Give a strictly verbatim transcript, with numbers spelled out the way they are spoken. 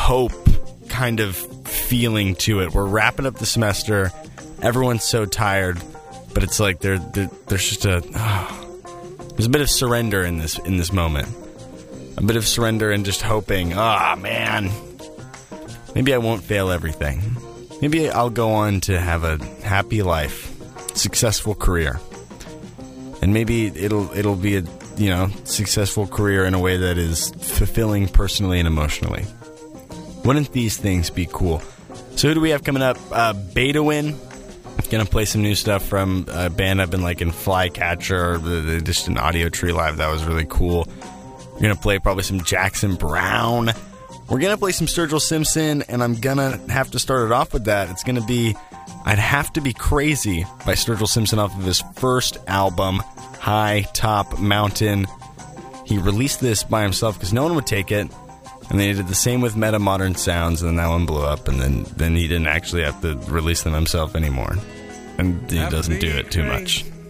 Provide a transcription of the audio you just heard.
hope kind of feeling to it. We're wrapping up the semester. Everyone's so tired, but it's like there, there there's just a oh, there's a bit of surrender in this in this moment. A bit of surrender and just hoping, ah, oh, man, maybe I won't fail everything. Maybe I'll go on to have a happy life, successful career. And maybe it'll it'll be a, you know, successful career in a way that is fulfilling personally and emotionally. Wouldn't these things be cool? So who do we have coming up? Uh, Bedouin. Gonna play some new stuff from a band I've been liking, Flycatcher. They just an Audio Tree live that was really cool. We're gonna play probably some Jackson Browne. We're gonna play some Sturgill Simpson, and I'm gonna have to start it off with that. It's gonna be I'd Have to Be Crazy by Sturgill Simpson off of his first album, High Top Mountain. He released this by himself because no one would take it. And they did the same with Meta Modern Sounds, and then that one blew up, and then, then he didn't actually have to release them himself anymore. And he doesn't do it too much.